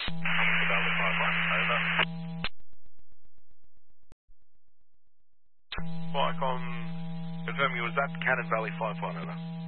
Valley 51, over. Well, I can confirm you was that Cannon Valley 51, over.